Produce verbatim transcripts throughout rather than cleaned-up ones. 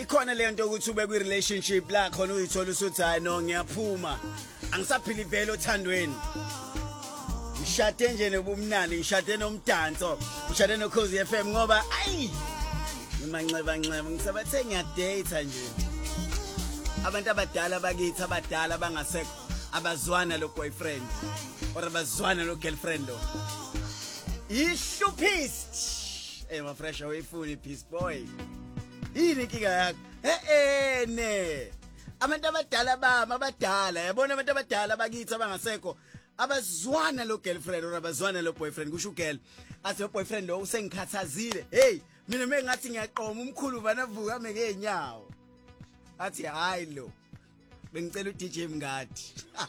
ikhona le nto ukuthi ube kwi relationship la khona uyithola usuthi hayi no ngiyaphuma angisaphili vele othandweni ngishade nje nobumnandi ngishade nomdanso ngishade no Khosi F M ngoba ayi imanxeba nxeba ngisabathe ngiyadate nje abantu abadala bakithi abadala bangasekho abazwana lo boyfriend or abazwana lo girlfriend lo ishuphist eh mafresh awayifuni peace boy yini inkinga yakho eh eh ne abantu abadala bama abadala yabona abantu abadala bakithi abangasekho abazwana lo girlfriend or abazwana lo boyfriend kusho girl athi lo boyfriend lo usengikhathazile hey mina mengathi ngiyaqoma umkhulu banavuka ngeenyawo athi hayi lo bengicela u D J Mngadi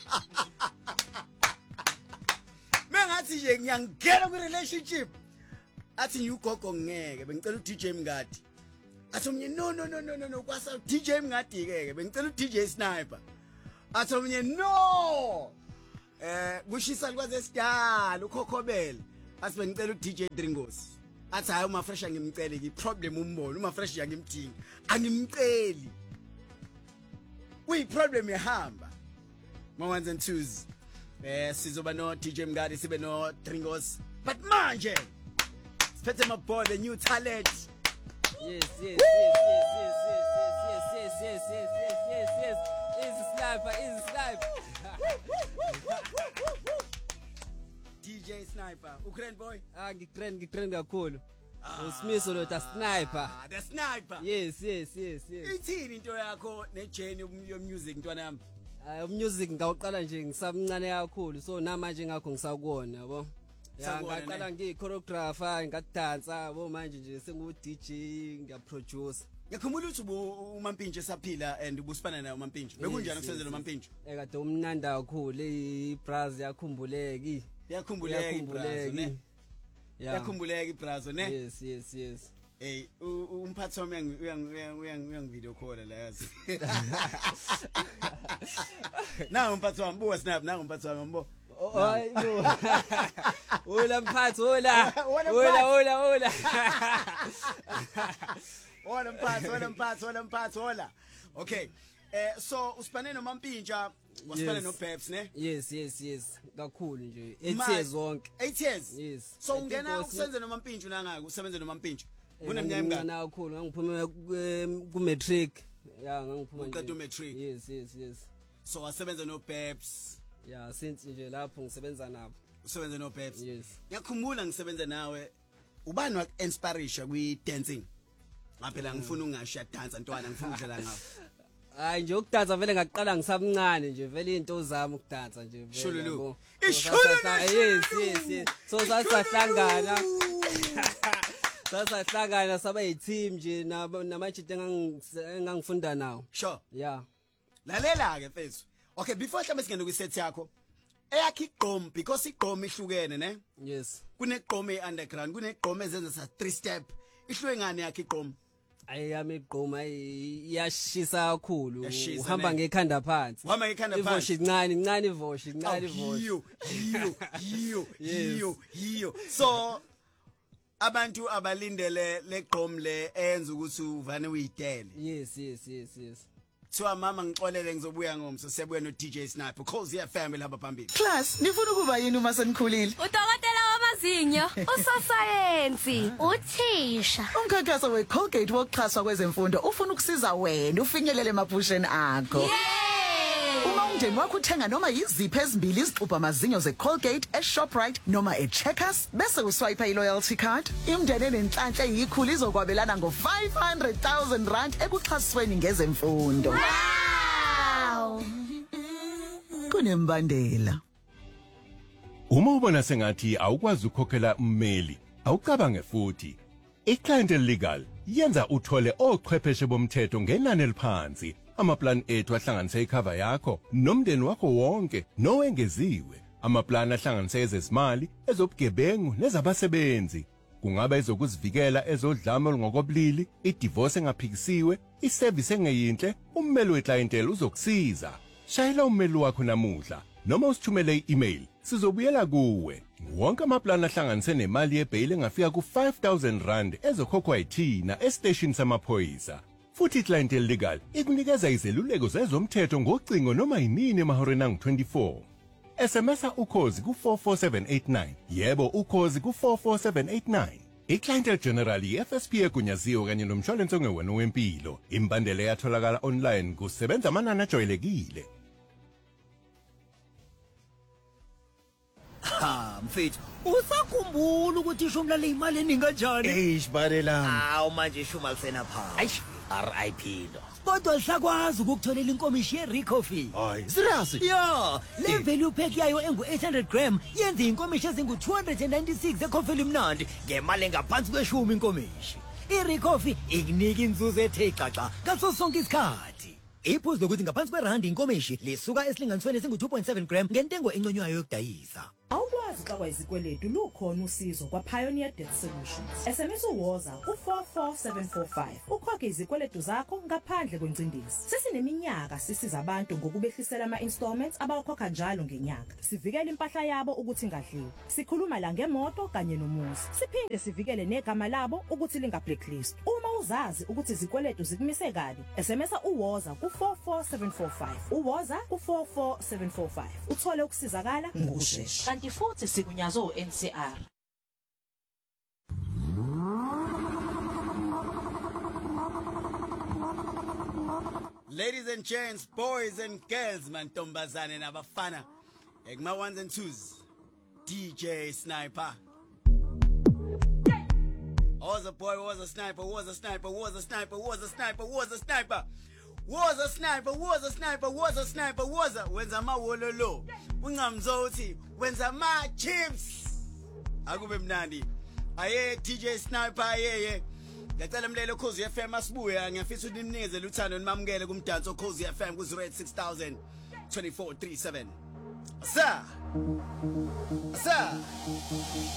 mengathi nje ngiyangena kwi relationship athi ngiugogo ngeke bengicela u D J Mngadi athi umnye no no no no no no kwasa D J Mngadi keke bengicela u D J Sniper athi umnye no eh kushisa kwaze sidala ukhokhobela athi bengicela u D J Dringos athi hayi uma fresh ngimcele ki problem umbona uma fresh ngimdinga angimceli kuyi problem yahamba ma ones and twos eh sizoba no D J Mngadi sibe no Dringos but manje siphethe my boy the new talent yes yes yes yes yes yes yes yes yes yes yes yes is a sniper is a sniper D J Sniper Ukraine boy ah ngitrend ngitrend kakhulu uSmiso lo ta sniper ah the sniper yes yes yes yes ithini into yakho ne journey yo music ntwana yami ah music ngawuqala nje ngisamncane kakhulu so namanje ngakho ngisakubona yabo ya ngaqala ngi choreographer ngadansa yabo manje nje sengu D J ngiyaproduce ngikhumbula ukuthi uMampintshe saphila and ubusifana naye uMampintshe bekunjani ukusenzela uMampintshe ekade umnandi kakhulu ibraz yakhumbuleki yakhumbuleka ibraz ne yakhumbuleka ibraz ne yes yes yes hey umphathi wami uyangivideo call la yazi na umphathi wami buwa snap na umphathi wami mbo hayi bo hola mphathi hola hola hola hola hola mphathi hola mphathi hola mphathi hola okay eh so usipane noMampintsha wasipane no Peps ne yes yes yes kakhulu nje eight years zonke eight years yes so ungena ukusenza noMampintsha nangaka usebenza noMampintsha kuneminyaka emingaka kakhulu ngangiphume ku matric ya ngangiphuma nje uqeda matric yes yes yes so wasebenza no Peps ya since nje lapho ngisebenza nabo usebenza no Peps yes ngiyakhumbula ngisebenza nawe ubani wa inspiration kwi dancing ngaphela ngifuna ungashiya dance ntwana ngifuna udlala ngapha hayi nje ukudansa vele ngaqala ngisamncane nje vele into zami ukudansa nje vele Shululu yes yes yes so sasahlangana sasahlangana saba yi team nje namajite engangifunda nawo sure yeah lalela ke mfethu okay before mhlambe singene ku set yakho eyakhi igqom because igqom ihlukene ne yes kunegqom eunderground kunegqom ezenza sa three step ihluke ngani yakhi igqom ayami igqoma iyashisa kakhulu uhamba ngekhanda phansi uhamba ngekhanda phansi ivoshi incane incane ivoshi incane ivoshi yiyo yiyo yiyo yiyo yiyo so abantu abalindele legqom le enza ukuthi uvane uyidele yes yes yes yes Thiwa mama ngixolele ngizobuya ngomso siyabuya no D J Sniper Khosi F M laba phambili Class nifuna ukuba yini uma senikhulile Udokotela wamazinyo usosayensi uthisha Umkhankaso we Colgate wokuxhaswa kwezemfundo ufuna ukusiza wena ufinyelele emaphusheni akho Uma umndeni wakho uthenga noma yiziphi ezimbili izixubha amazinyo ze Colgate e Shoprite noma e Checkers bese uswipe i loyalty card imndeni enenhlanhla eyikhulu izokwabelana ngo five hundred thousand rand ekuxhasweni ngezemfundo Wow Kunembandela Uma ubona sengathi awukwazi ukukhokhela ummeli awucabange futhi iClient Legal yenza uthole ochwepheshe bomthetho ngenani eliphansi amaplan ethu ahlanganise icover yakho nomndeni wakho wonke nowengeziwe amaplan ahlanganise ezezimali ezobugebengu nezabasebenzi kungaba ezokuzivikela ezodlame olungokobulili idivorce engaphikisiwe iservice engeyinhle ummeli weclientele uzokusiza shayela ummeli wakho namuhla noma usithumele i-email sizobuyela kuwe wonke amaplan ahlanganise nemali yebail engafika ku five thousand rand ezokhokhwa yithina estation samaphoyisa futhi iClientele Legal ikunikeza izeluleko zezomthetho ngocingo noma yinini emahoreni angu twenty-four. S M S ukhozi ku four four seven eight nine. Yebo ukhozi ku four four seven eight nine. iClientele General i-F S P egunyaziwe kanye nomshwalense ongewena wempilo. Imbandela yatholakala online kusebenza amanani ajwayelekile. Ha mfethu usakhumbula ukuthi isho umlale imali eningi kanjani? Eish barela. Hawu manje isho imali sena pha. Aish R I P lo. Kodwa lisakwazi ukukutholela inkomishi ye-Recoffee. Hayi, serious? Yeah, le value pack yayo engu eight hundred gram yenza inkomishi ezingu two hundred ninety-six ecoffee elimnandi ngemali engaphansi kweshumi inkomishi. I-Recoffee ikunika inzuzo ethe xaxa ngaso sonke isikhathi. Iphuzu lokuthi ngaphansi kwerandi inkomishi lisuka esilinganisweni esingu two point seven gram ngentengo enconywayo yokudayisa. Awukwazi xa kwayizikweletu lukhona usizo kwa Pioneer Debt Solutions. S M S uwoza ku four four seven four five. Ukhokhe izikweletu zakho ngaphandle kwencindezi. Sesineminyaka sisiza abantu ngokubehlisela ama installments abakhokha njalo ngenyanga. Sivikela impahla yabo ukuthi ingadliwa. Sikhuluma la ngemoto kanye nomuzi. Siphinde sivikele negama labo ukuthi linga blacklist. Uma uzazi ukuthi izikweletu zikumise kabi, S M S uwoza ku four four seven four five. Uwoza ku four four seven four five. Uthole ukusizakala ngokusheshsha. Kanti futhi sikunyazwe u-N C R. Ladies and gents, boys and girls, mantombazane nabafana, ekuma ones and twos, D J Sniper. Was a boy, was a sniper, was a sniper, was a sniper, was a sniper, was a sniper. Was a sniper, was a sniper, was a sniper, was a wenza ma wololo. Ungamzothi, wenza ma chips. Akube mnandi. Aye D J Sniper aye. Ngicela mlelo Khosi F M asibuya ngiyafisa uninikeze luthando nimamukele kumdanso Khosi F M ku zero eight six thousand twenty-four thirty-seven. Sir. Sir.